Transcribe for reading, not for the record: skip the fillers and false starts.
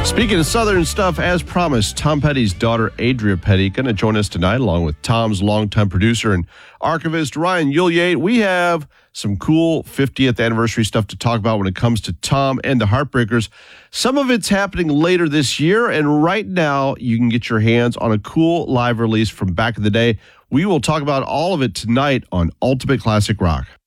Speaking of Southern stuff, as promised, Tom Petty's daughter, Adria Petty, going to join us tonight, along with Tom's longtime producer and archivist, Ryan Ulyate. We have some cool 50th anniversary stuff to talk about when it comes to Tom and the Heartbreakers. Some of it's happening later this year, and right now you can get your hands on a cool live release from back in the day. We will talk about all of it tonight on Ultimate Classic Rock.